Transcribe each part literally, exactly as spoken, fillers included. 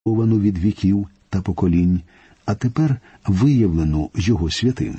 заховану від віків та поколінь, а тепер виявлену Його святим.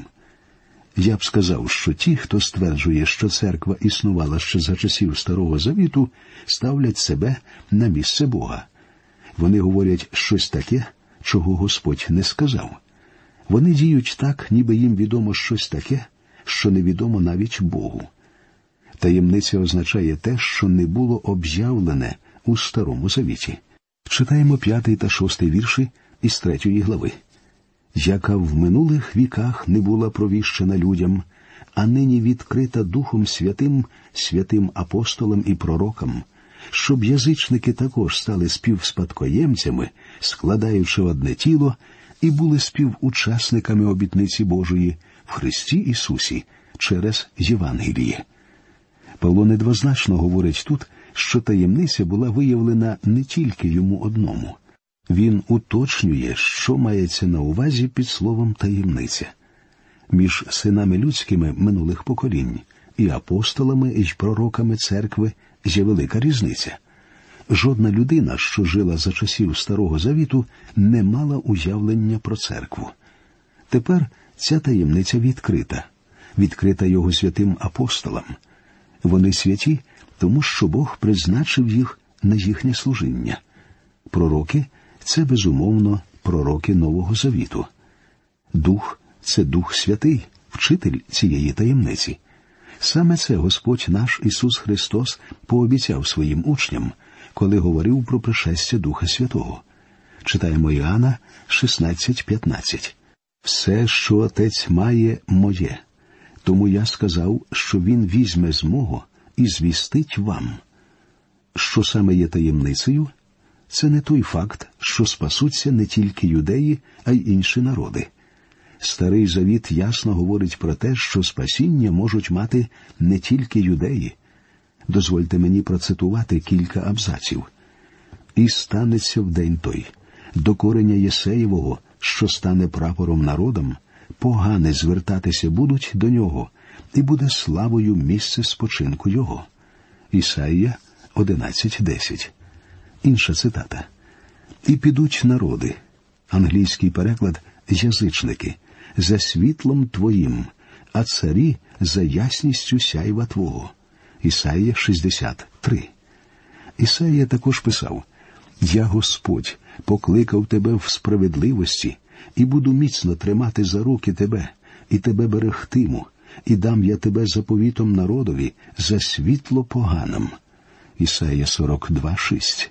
Я б сказав, що ті, хто стверджує, що церква існувала ще за часів Старого Завіту, ставлять себе на місце Бога. Вони говорять щось таке, чого Господь не сказав. Вони діють так, ніби їм відомо щось таке, що невідомо навіть Богу. Таємниця означає те, що не було об'явлене у Старому Завіті. Читаємо п'ятий та шостий вірші із третьої глави. «Яка в минулих віках не була провіщена людям, а нині відкрита Духом Святим, святим апостолам і пророкам, щоб язичники також стали співспадкоємцями, складаючи одне тіло, і були співучасниками обітниці Божої в Христі Ісусі через Євангеліє». Павло недвозначно говорить тут, що таємниця була виявлена не тільки йому одному. Він уточнює, що мається на увазі під словом «таємниця». Між синами людськими минулих поколінь і апостолами і пророками церкви є велика різниця. Жодна людина, що жила за часів Старого Завіту, не мала уявлення про церкву. Тепер ця таємниця відкрита, відкрита Його святим апостолам. Вони святі, тому що Бог призначив їх на їхнє служіння. Пророки – це, безумовно, пророки Нового Завіту. Дух – це Дух Святий, вчитель цієї таємниці. Саме це Господь наш Ісус Христос пообіцяв своїм учням, коли говорив про пришестя Духа Святого. Читаємо Іоанна шістнадцять п'ятнадцять. «Все, що Отець має, моє. Тому я сказав, що Він візьме з мого і звістить вам». Що саме є таємницею? Це не той факт, що спасуться не тільки юдеї, а й інші народи. Старий Завіт ясно говорить про те, що спасіння можуть мати не тільки юдеї. Дозвольте мені процитувати кілька абзаців. «І станеться в день той, до кореня Єсеєвого, що стане прапором народом, погани звертатися будуть до нього, і буде славою місце спочинку його». Ісаїя одинадцять десять. Інша цитата. «І підуть народи», англійський переклад «язичники», «за світлом твоїм, а царі за ясністю сяйва твого». Ісаїя шістдесят три. Ісаїя також писав: «Я, Господь, покликав тебе в справедливості, і буду міцно тримати за руки тебе, і тебе берегтиму, і дам я тебе заповітом народові за світло поганим». Ісаїя сорок два шість.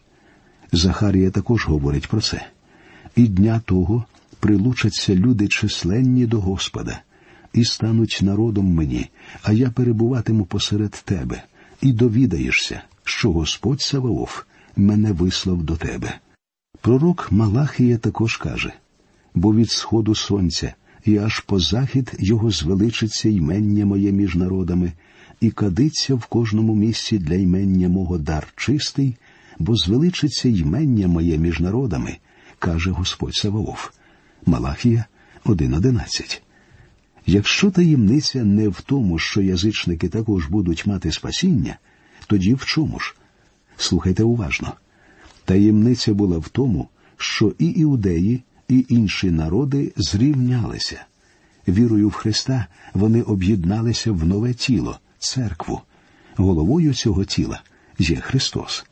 Захарія також говорить про це. «І дня того прилучаться люди численні до Господа, і стануть народом мені, а я перебуватиму посеред тебе, і довідаєшся, що Господь Саваоф мене вислав до тебе». Пророк Малахія також каже: «Бо від сходу сонця і аж по захід його звеличиться ймення моє між народами, і кадиться в кожному місці для ймення мого дар чистий, бо звеличиться ймення моє між народами, каже Господь Саваоф». Малахія один одинадцять. Якщо таємниця не в тому, що язичники також будуть мати спасіння, тоді в чому ж? Слухайте уважно. Таємниця була в тому, що і іудеї, і інші народи зрівнялися. Вірою в Христа вони об'єдналися в нове тіло – церкву. Головою цього тіла є Христос.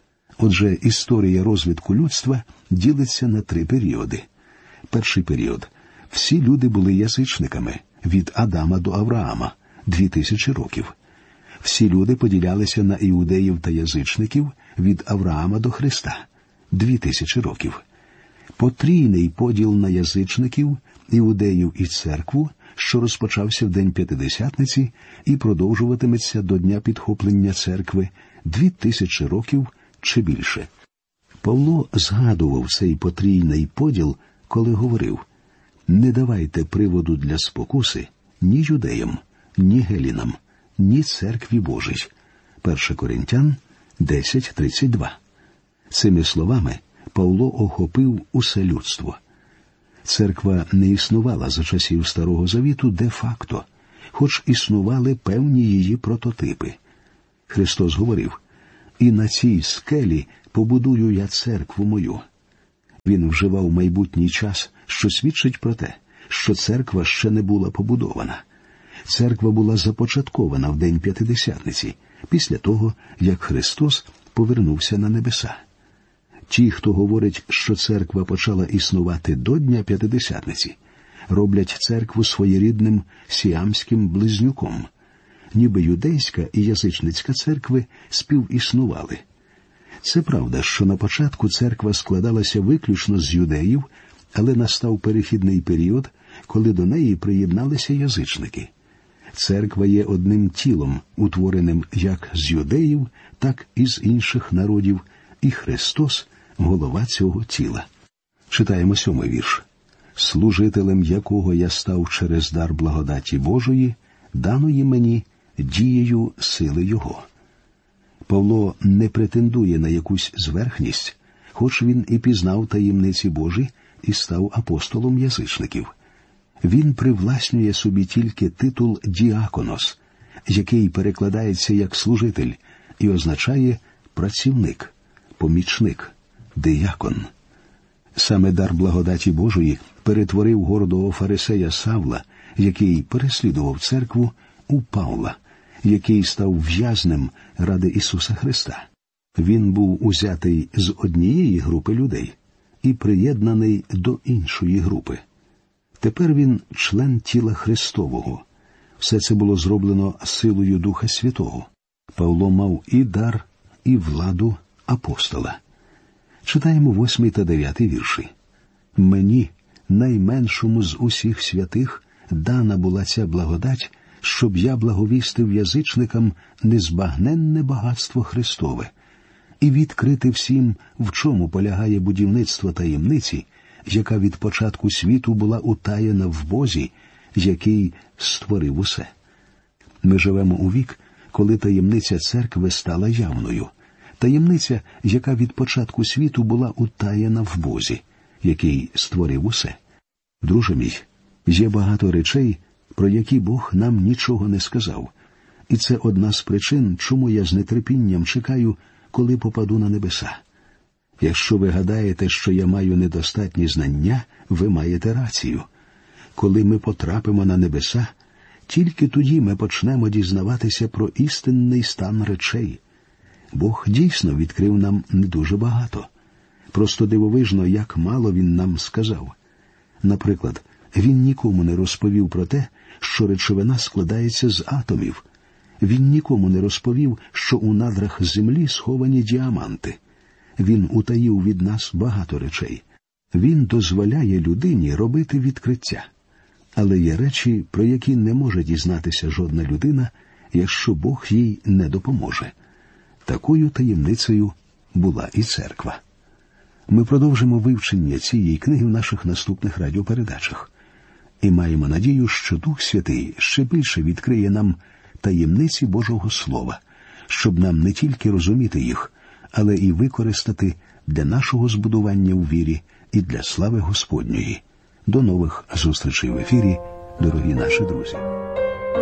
Отже, історія розвитку людства ділиться на три періоди. Перший період – всі люди були язичниками від Адама до Авраама – дві тисячі років. Всі люди поділялися на іудеїв та язичників від Авраама до Христа – дві тисячі років. Потрійний поділ на язичників, іудеїв і церкву, що розпочався в день П'ятидесятниці і продовжуватиметься до дня підхоплення церкви – дві тисячі років чи більше. Павло згадував цей потрійний поділ, коли говорив: «Не давайте приводу для спокуси ні юдеям, ні гелінам, ні церкві Божій». Перше Коринтян десять тридцять два. Цими словами Павло охопив усе людство. Церква не існувала за часів Старого Завіту де-факто, хоч існували певні її прототипи. Христос говорив: «І на цій скелі побудую я церкву мою». Він вживав майбутній час, що свідчить про те, що церква ще не була побудована. Церква була започаткована в день П'ятидесятниці, після того, як Христос повернувся на небеса. Ті, хто говорить, що церква почала існувати до Дня П'ятидесятниці, роблять церкву своєрідним сіамським близнюком. Ніби юдейська і язичницька церкви співіснували. Це правда, що на початку церква складалася виключно з юдеїв, але настав перехідний період, коли до неї приєдналися язичники. Церква є одним тілом, утвореним як з юдеїв, так і з інших народів, і Христос – голова цього тіла. Читаємо сьомий вірш. «Служителем якого я став через дар благодаті Божої, даної мені дією сили Його». Павло не претендує на якусь зверхність, хоч він і пізнав таємниці Божі і став апостолом язичників. Він привласнює собі тільки титул «діаконос», який перекладається як «служитель» і означає «працівник», «помічник», «диякон». Саме дар благодаті Божої перетворив гордого фарисея Савла, який переслідував церкву, у Павла, який став в'язнем ради Ісуса Христа. Він був узятий з однієї групи людей і приєднаний до іншої групи. Тепер він член тіла Христового. Все це було зроблено силою Духа Святого. Павло мав і дар, і владу апостола. Читаємо восьмий та дев'ятий вірші. «Мені, найменшому з усіх святих, дана була ця благодать, щоб я благовістив язичникам незбагненне багатство Христове, і відкрити всім, в чому полягає будівництво таємниці, яка від початку світу була утаєна в Бозі, який створив усе». Ми живемо у вік, коли таємниця церкви стала явною. Таємниця, яка від початку світу була утаєна в Бозі, який створив усе. Друже мій, є багато речей, про які Бог нам нічого не сказав. І це одна з причин, чому я з нетерпінням чекаю, коли попаду на небеса. Якщо ви гадаєте, що я маю недостатні знання, ви маєте рацію. Коли ми потрапимо на небеса, тільки тоді ми почнемо дізнаватися про істинний стан речей. Бог дійсно відкрив нам не дуже багато. Просто дивовижно, як мало Він нам сказав. Наприклад, Він нікому не розповів про те, що речовина складається з атомів. Він нікому не розповів, що у надрах землі сховані діаманти. Він утаїв від нас багато речей. Він дозволяє людині робити відкриття. Але є речі, про які не може дізнатися жодна людина, якщо Бог їй не допоможе. Такою таємницею була і церква. Ми продовжимо вивчення цієї книги в наших наступних радіопередачах. І маємо надію, що Дух Святий ще більше відкриє нам таємниці Божого Слова, щоб нам не тільки розуміти їх, але і використати для нашого збудування у вірі і для слави Господньої. До нових зустрічей в ефірі, дорогі наші друзі.